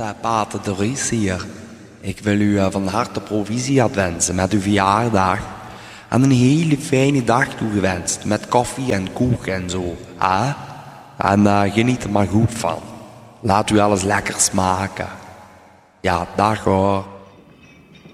Pater de Ries hier. Ik wil u van harte proficiat wensen met uw verjaardag. En een hele fijne dag toegewenst. Met koffie en koek en zo. En geniet er maar goed van. Laat u alles lekker smaken. Ja, dag hoor.